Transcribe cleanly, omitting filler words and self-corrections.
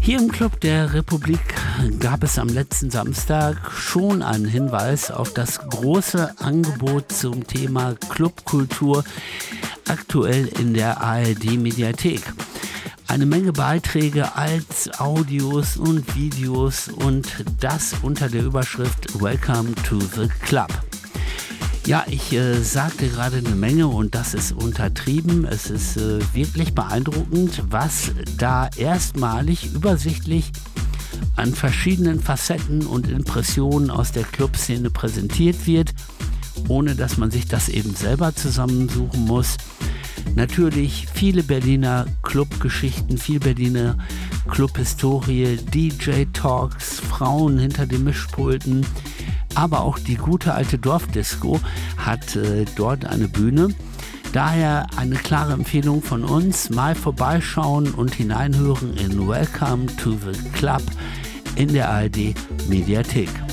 Hier im Club der Republik gab es am letzten Samstag schon einen Hinweis auf das große Angebot zum Thema Clubkultur aktuell in der ARD-Mediathek. Eine Menge Beiträge als Audios und Videos und das unter der Überschrift Welcome to the Club. Ja, ich sagte gerade eine Menge und das ist untertrieben. Es ist wirklich beeindruckend, was da erstmalig übersichtlich an verschiedenen Facetten und Impressionen aus der Clubszene präsentiert wird, ohne dass man sich das eben selber zusammensuchen muss. Natürlich viele Berliner Clubgeschichten, viel Berliner Clubhistorie, DJ-Talks, Frauen hinter den Mischpulten, aber auch die gute alte Dorfdisco hat dort eine Bühne. Daher eine klare Empfehlung von uns, mal vorbeischauen und hineinhören in Welcome to the Club in der ARD Mediathek.